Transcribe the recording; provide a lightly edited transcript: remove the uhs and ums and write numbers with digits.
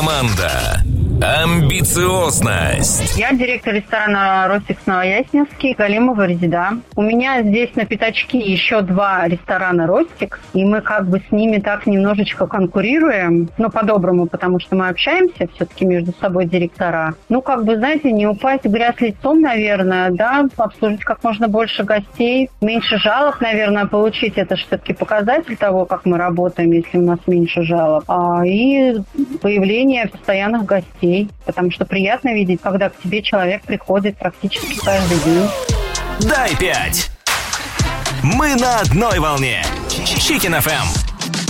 Команда. Амбициозность. Я директор ресторана «Ростикс» Новояснинский, Галимова Резида. У меня здесь на Пятачке еще 2 ресторана «Ростикс», и мы как бы с ними так немножечко конкурируем, но по-доброму, потому что мы общаемся все-таки между собой директора. Ну, как бы, знаете, не упасть в грязь лицом, наверное, да, обслужить как можно больше гостей, меньше жалоб, наверное, получить. Это же все-таки показатель того, как мы работаем, если у нас меньше жалоб. И появление постоянных гостей. Потому что приятно видеть, когда к тебе человек приходит практически каждый день. Дай 5. Мы на одной волне. Chicken FM.